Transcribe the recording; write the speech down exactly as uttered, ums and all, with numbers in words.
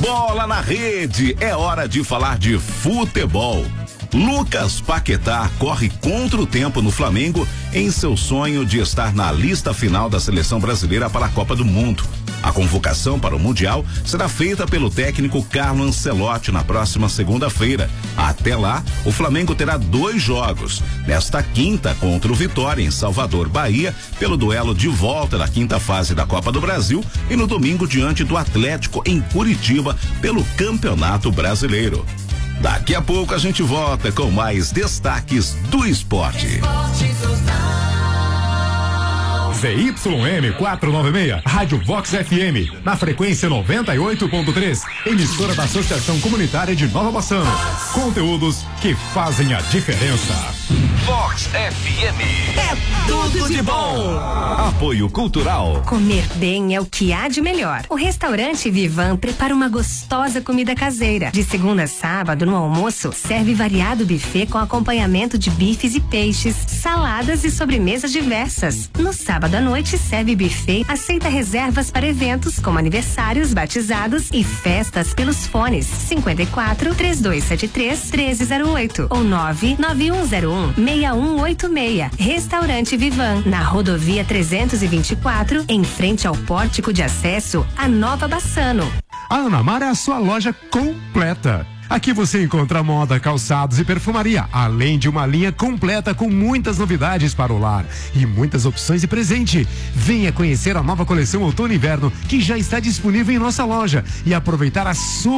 Bola na rede, é hora de falar de futebol. Lucas Paquetá corre contra o tempo no Flamengo em seu sonho de estar na lista final da seleção brasileira para a Copa do Mundo. A convocação para o Mundial será feita pelo técnico Carlo Ancelotti na próxima segunda-feira. Até lá, o Flamengo terá dois jogos. Nesta quinta, contra o Vitória, em Salvador, Bahia, pelo duelo de volta da quinta fase da Copa do Brasil, e no domingo diante do Atlético em Curitiba, pelo Campeonato Brasileiro. Daqui a pouco a gente volta com mais destaques do esporte. Z Y M quatrocentos e noventa e seis, Rádio Vox F M, na frequência noventa e oito ponto três, emissora da Associação Comunitária de Nova Bassano. Conteúdos que fazem a diferença. Vox F M. É tudo de bom. Apoio Cultural. Comer bem é o que há de melhor. O restaurante Vivan prepara uma gostosa comida caseira. De segunda a sábado, no almoço, serve variado buffet com acompanhamento de bifes e peixes, saladas e sobremesas diversas. No sábado à noite, serve buffet, aceita reservas para eventos como aniversários, batizados e festas pelos fones cinquenta e quatro, três dois sete três, treze zero oito ou nove nove um zero um, seis um oito seis. Restaurante Vivan, na rodovia trezentos e vinte e quatro, em frente ao pórtico de acesso à Nova Bassano. A Anamar é a sua loja completa. Aqui você encontra moda, calçados e perfumaria, além de uma linha completa com muitas novidades para o lar e muitas opções de presente. Venha conhecer a nova coleção Outono e Inverno que já está disponível em nossa loja e aproveitar a sua